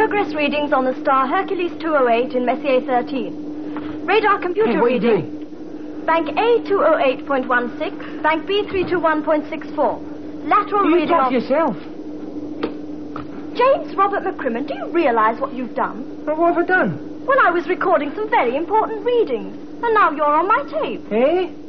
Progress readings on the star Hercules 208 in Messier 13. Radar computer Hey, what reading. are you doing? Bank A 208.16, Bank B 321.64. Lateral You reading talk of... yourself. James Robert McCrimmon, do you realize what you've done? Well, what have I done? Well, I was recording some very important readings, and now you're on my tape. Eh?